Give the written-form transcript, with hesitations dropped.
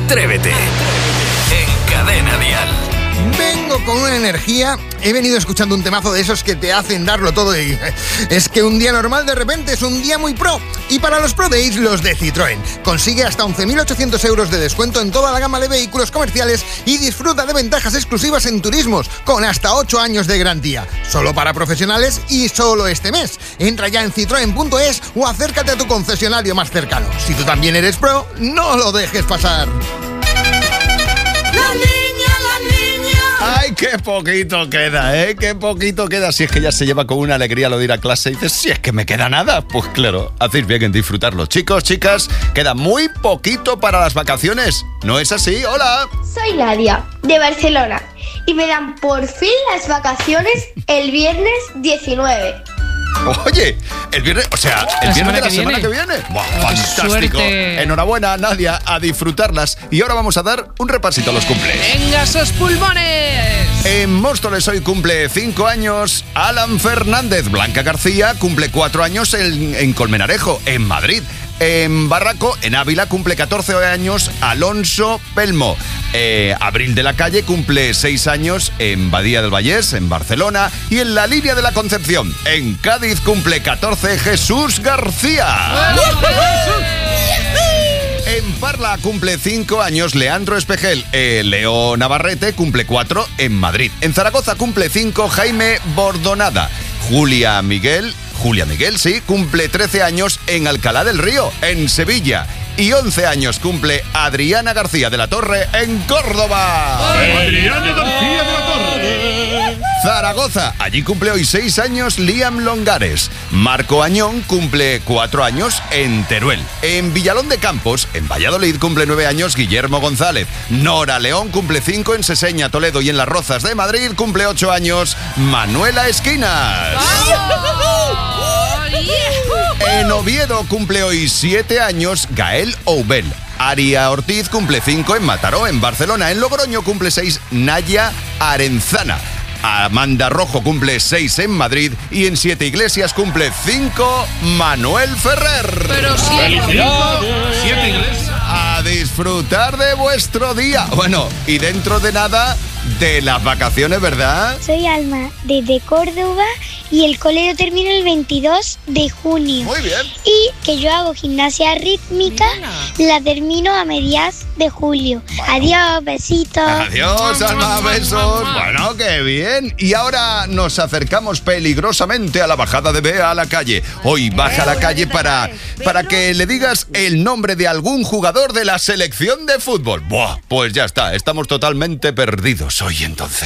Atrévete en Cadena Dial. Vengo con una energía. He venido escuchando un temazo de esos que te hacen darlo todo y es que un día normal de repente es un día muy pro. Y para los Pro Days, los de Citroën. Consigue hasta 11.800 euros de descuento en toda la gama de vehículos comerciales y disfruta de ventajas exclusivas en turismos con hasta 8 años de garantía. Solo para profesionales y solo este mes. Entra ya en citroen.es o acércate a tu concesionario más cercano. Si tú también eres pro, no lo dejes pasar. Ay, qué poquito queda, qué poquito queda. Si es que ya se lleva con una alegría lo de ir a clase y dices, si es que me queda nada. Pues claro, hacéis bien en disfrutarlo. Chicos, chicas, queda muy poquito para las vacaciones. ¿No es así? ¡Hola! Soy Nadia, de Barcelona, y me dan por fin las vacaciones el viernes 19. Oye, el viernes, o sea, el viernes de la semana que viene. ¡Buah, fantástico! Suerte. Enhorabuena, Nadia, a disfrutarlas. Y ahora vamos a dar un repasito a los cumples. ¡Venga, esos pulmones! En Móstoles hoy cumple 5 años Alan Fernández. Blanca García cumple 4 años en Colmenarejo, en Madrid. En Barraco, en Ávila, cumple 14 años Alonso Pelmo. Abril de la Calle cumple 6 años en Badía del Vallés, en Barcelona. Y en la Línea de la Concepción, en Cádiz, cumple 14 Jesús García. En Parla cumple 5 años Leandro Espejel. Leo Navarrete cumple 4 en Madrid. En Zaragoza cumple 5 Jaime Bordonada. Julia Miguel, sí, cumple 13 años en Alcalá del Río, en Sevilla. Y 11 años cumple Adriana García de la Torre, en Córdoba. Adriana García de la Torre. Zaragoza, allí cumple hoy 6 años Liam Longares. Marco Añón cumple 4 años en Teruel. En Villalón de Campos, en Valladolid, cumple 9 años Guillermo González. Nora León cumple 5 en Seseña, Toledo. Y en Las Rozas de Madrid cumple 8 años Manuela Esquinas. En Oviedo cumple hoy 7 años Gael Oubel. Aria Ortiz cumple 5 en Mataró, en Barcelona. En Logroño cumple 6 Naya Arenzana. Amanda Rojo cumple 6 en Madrid. Y en Siete Iglesias cumple 5 Manuel Ferrer. Pero sí. ¡Felicidades! 7 Iglesias. A disfrutar de vuestro día. Bueno, y dentro de nada, de las vacaciones, ¿verdad? Soy Alma, desde Córdoba, y el cole lo termino el 22 de junio. Muy bien. Y que yo hago gimnasia rítmica, la termino a mediados de julio. Adiós, besitos. Adiós, Alma, besos. Bueno, qué bien. Y ahora nos acercamos peligrosamente a la bajada de Bea a la calle. Hoy baja a la calle para que le digas el nombre de algún jugador de la selección de fútbol. Buah, pues ya está, estamos totalmente perdidos hoy entonces.